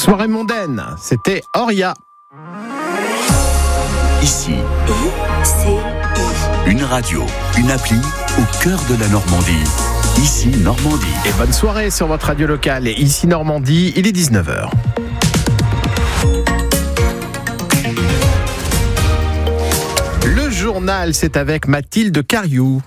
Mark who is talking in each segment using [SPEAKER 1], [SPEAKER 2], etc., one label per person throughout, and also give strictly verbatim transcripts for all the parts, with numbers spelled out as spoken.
[SPEAKER 1] Soirée mondaine, c'était Oria.
[SPEAKER 2] Ici,
[SPEAKER 3] I C I.
[SPEAKER 2] une radio, une appli au cœur de la Normandie. Ici Normandie.
[SPEAKER 1] Et bonne soirée sur votre radio locale. Et ici Normandie, il est dix-neuf heures. Le journal, c'est avec Mathilde Cariou.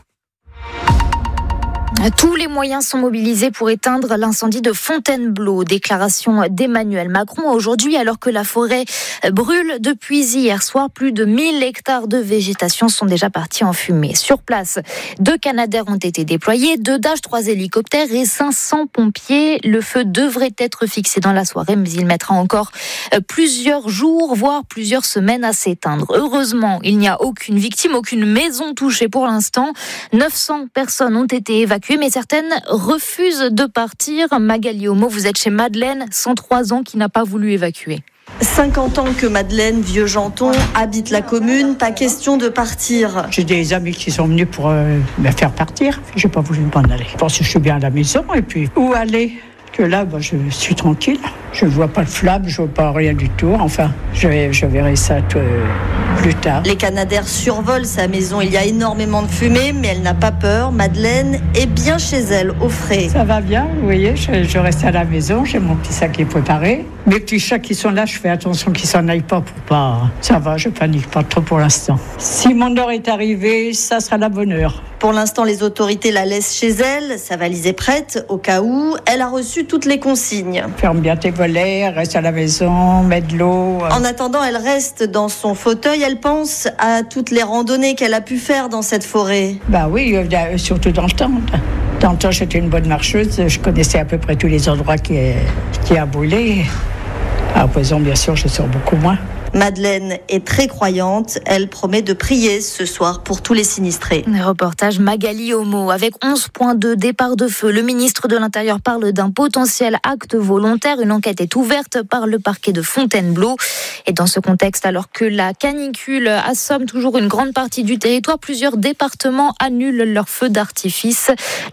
[SPEAKER 4] Tous les moyens sont mobilisés pour éteindre l'incendie de Fontainebleau. Déclaration d'Emmanuel Macron aujourd'hui, alors que la forêt brûle depuis hier soir. Plus de mille hectares de végétation sont déjà partis en fumée. Sur place, deux Canadair ont été déployés, deux Dash, trois hélicoptères et cinq cents pompiers. Le feu devrait être fixé dans la soirée, mais il mettra encore plusieurs jours, voire plusieurs semaines à s'éteindre. Heureusement, il n'y a aucune victime, aucune maison touchée pour l'instant. neuf cents personnes ont été évacuées, mais certaines refusent de partir. Magali Homo, vous êtes chez Madeleine, cent trois ans, qui n'a pas voulu évacuer.
[SPEAKER 3] cinquante ans que Madeleine Vieux-Janton habite la commune, pas question de partir.
[SPEAKER 5] J'ai des amis qui sont venus pour euh, me faire partir. J'ai pas voulu m'en aller. Je pense que je suis bien à la maison et puis où aller ? Que là, bah, je suis tranquille. Je ne vois pas le flamme, je ne vois pas rien du tout. Enfin, je, je verrai ça tout, euh, plus tard.
[SPEAKER 3] Les Canadair survolent sa maison. Il y a énormément de fumée, mais elle n'a pas peur. Madeleine est bien chez elle, au frais.
[SPEAKER 5] Ça va bien, vous voyez, je, je reste à la maison, j'ai mon petit sac qui est préparé. Mes petits chats qui sont là, je fais attention qu'ils s'en aillent pas pour pas... Ça va, je panique pas trop pour l'instant. Si mon heure est arrivée, ça sera la bonne heure.
[SPEAKER 3] Pour l'instant, les autorités la laissent chez elle. Sa valise est prête, au cas où. Elle a reçu toutes les consignes.
[SPEAKER 5] Ferme bien tes volets, reste à la maison, mets de l'eau.
[SPEAKER 3] En attendant, elle reste dans son fauteuil. Elle pense à toutes les randonnées qu'elle a pu faire dans cette forêt.
[SPEAKER 5] Bah oui, euh, surtout dans le temps. Dans le temps, j'étais une bonne marcheuse. Je connaissais à peu près tous les endroits qui, qui a brûlé. À présent, bien sûr, je sors beaucoup moins.
[SPEAKER 3] Madeleine est très croyante. Elle promet de prier ce soir pour tous les sinistrés.
[SPEAKER 4] Reportage Magali Homo. Avec onze point deux départ de feu, le ministre de l'Intérieur parle d'un potentiel acte volontaire. Une enquête est ouverte par le parquet de Fontainebleau. Et dans ce contexte, alors que la canicule assomme toujours une grande partie du territoire, plusieurs départements annulent leurs feux d'artifice.